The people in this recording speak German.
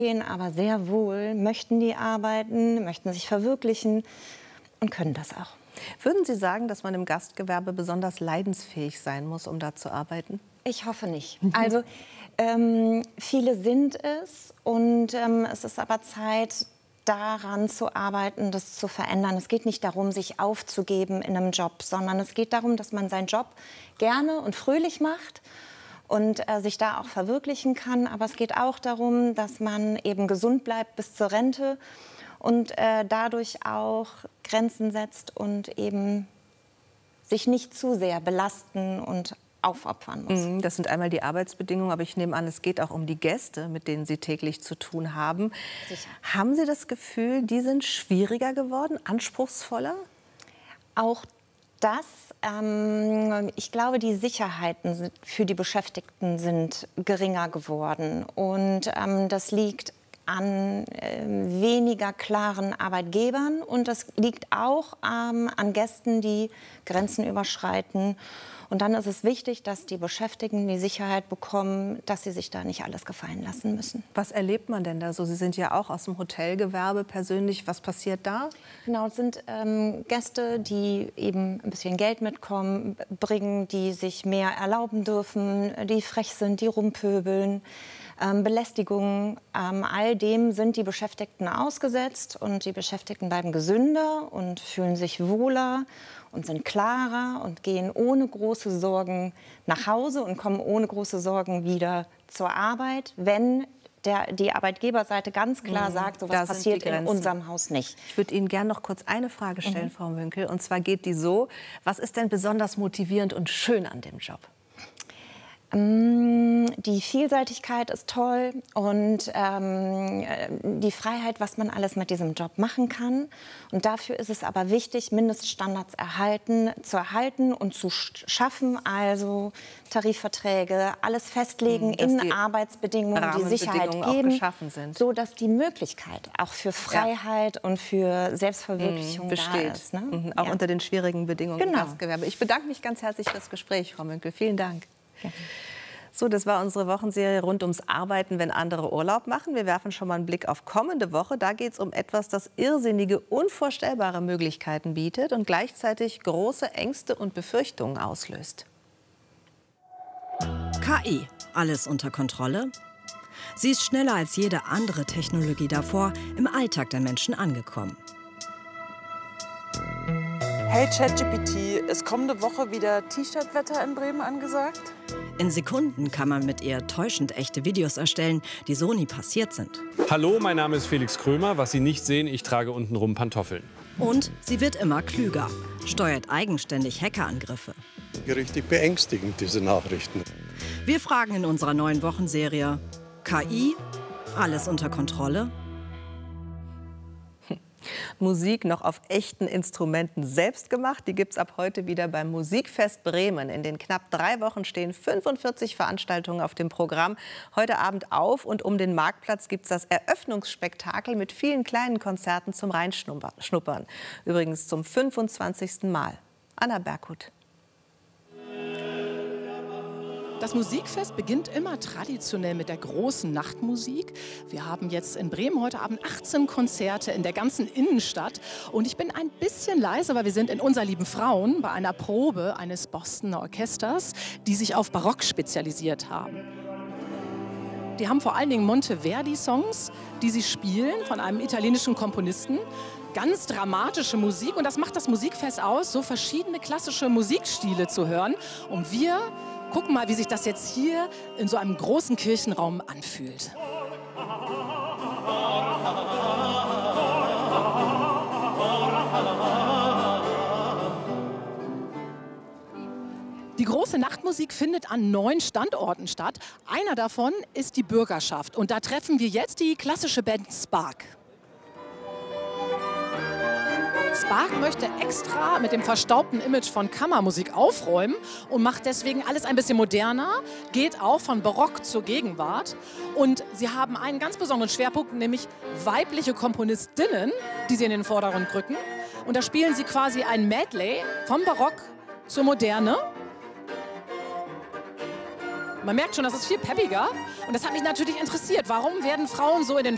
gehen, aber sehr wohl möchten die arbeiten, möchten sich verwirklichen und können das auch. Würden Sie sagen, dass man im Gastgewerbe besonders leidensfähig sein muss, um da zu arbeiten? Ich hoffe nicht. Also viele sind es und es ist aber Zeit, daran zu arbeiten, das zu verändern. Es geht nicht darum, sich aufzugeben in einem Job, sondern es geht darum, dass man seinen Job gerne und fröhlich macht und sich da auch verwirklichen kann. Aber es geht auch darum, dass man eben gesund bleibt bis zur Rente und dadurch auch Grenzen setzt und eben sich nicht zu sehr belasten und aufopfern muss. Das sind einmal die Arbeitsbedingungen, aber ich nehme an, es geht auch um die Gäste, mit denen Sie täglich zu tun haben. Sicher. Haben Sie das Gefühl, die sind schwieriger geworden, anspruchsvoller? Auch das, ich glaube, die Sicherheiten für die Beschäftigten sind geringer geworden. Und das liegt an weniger klaren Arbeitgebern und das liegt auch an Gästen, die Grenzen überschreiten. Und dann ist es wichtig, dass die Beschäftigten die Sicherheit bekommen, dass sie sich da nicht alles gefallen lassen müssen. Was erlebt man denn da so? Sie sind ja auch aus dem Hotelgewerbe persönlich. Was passiert da? Genau, es sind Gäste, die eben ein bisschen Geld mitkommen, bringen, die sich mehr erlauben dürfen, die frech sind, die rumpöbeln. Belästigungen, all dem sind die Beschäftigten ausgesetzt und die Beschäftigten bleiben gesünder und fühlen sich wohler und sind klarer und gehen ohne große Sorgen nach Hause und kommen ohne große Sorgen wieder zur Arbeit, wenn die Arbeitgeberseite ganz klar sagt, so was passiert in unserem Haus nicht. Ich würde Ihnen gerne noch kurz eine Frage stellen, Frau Münkel, und zwar geht die so: Was ist denn besonders motivierend und schön an dem Job? Die Vielseitigkeit ist toll und die Freiheit, was man alles mit diesem Job machen kann. Und dafür ist es aber wichtig, Mindeststandards zu erhalten und zu schaffen, also Tarifverträge, alles festlegen in Arbeitsbedingungen, die Sicherheit geben, so dass die Möglichkeit auch für Freiheit und für Selbstverwirklichung besteht. Da ist. Ne? Auch unter den schwierigen Bedingungen im Genau. Gastgewerbe. Ich bedanke mich ganz herzlich für das Gespräch, Frau Münkel. Vielen Dank. Ja. So, das war unsere Wochenserie rund ums Arbeiten, wenn andere Urlaub machen. Wir werfen schon mal einen Blick auf kommende Woche. Da geht es um etwas, das irrsinnige, unvorstellbare Möglichkeiten bietet und gleichzeitig große Ängste und Befürchtungen auslöst. KI, alles unter Kontrolle? Sie ist schneller als jede andere Technologie davor im Alltag der Menschen angekommen. Hey ChatGPT, ist kommende Woche wieder T-Shirt-Wetter in Bremen angesagt? In Sekunden kann man mit ihr täuschend echte Videos erstellen, die so nie passiert sind. Hallo, mein Name ist Felix Krömer. Was Sie nicht sehen, ich trage untenrum Pantoffeln. Und sie wird immer klüger, steuert eigenständig Hackerangriffe. Richtig beängstigend, diese Nachrichten. Wir fragen in unserer neuen Wochenserie: KI, alles unter Kontrolle? Musik noch auf echten Instrumenten selbst gemacht. Die gibt es ab heute wieder beim Musikfest Bremen. In den knapp 3 Wochen stehen 45 Veranstaltungen auf dem Programm. Heute Abend auf und um den Marktplatz gibt es das Eröffnungsspektakel mit vielen kleinen Konzerten zum Reinschnuppern. Übrigens zum 25. Mal. Anna Berghut. Das Musikfest beginnt immer traditionell mit der großen Nachtmusik. Wir haben jetzt in Bremen heute Abend 18 Konzerte in der ganzen Innenstadt. Und ich bin ein bisschen leise, weil wir sind in Unser lieben Frauen bei einer Probe eines Bostoner Orchesters, die sich auf Barock spezialisiert haben. Die haben vor allen Dingen Monteverdi-Songs, die sie spielen von einem italienischen Komponisten. Ganz dramatische Musik und das macht das Musikfest aus, so verschiedene klassische Musikstile zu hören. Und wir gucken mal, wie sich das jetzt hier in so einem großen Kirchenraum anfühlt. Die große Nachtmusik findet an 9 Standorten statt. Einer davon ist die Bürgerschaft. Und da treffen wir jetzt die klassische Band Spark. Spark möchte extra mit dem verstaubten Image von Kammermusik aufräumen und macht deswegen alles ein bisschen moderner, geht auch von Barock zur Gegenwart. Und sie haben einen ganz besonderen Schwerpunkt, nämlich weibliche Komponistinnen, die sie in den Vordergrund rücken. Und da spielen sie quasi ein Medley vom Barock zur Moderne. Man merkt schon, das ist viel peppiger. Und das hat mich natürlich interessiert. Warum werden Frauen so in den